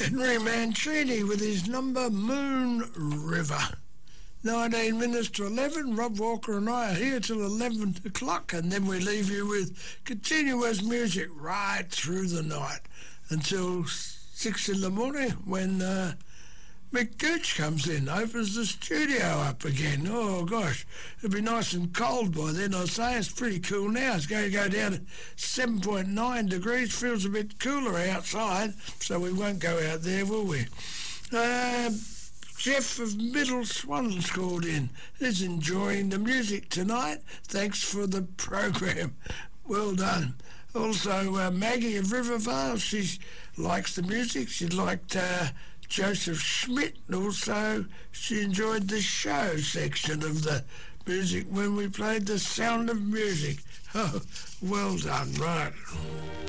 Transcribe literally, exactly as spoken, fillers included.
Henry Mancini with his number Moon River. nineteen minutes to eleven. Rob Walker and I are here till eleven o'clock, and then we leave you with continuous music right through the night until six in the morning when uh, Mick Gooch comes in, opens the studio up again. Oh, gosh, it'll be nice and cold by then, I say. It's pretty cool now. It's going to go down to seven point nine degrees. Feels a bit cooler outside, so we won't go out there, will we? Uh, Jeff of Middle Swans called in. He's enjoying the music tonight. Thanks for the program. Well done. Also, uh, Maggie of Rivervale, she likes the music. She liked uh, Joseph Schmidt, and also she enjoyed the show section of the music when we played The Sound of Music. Oh, well done, right.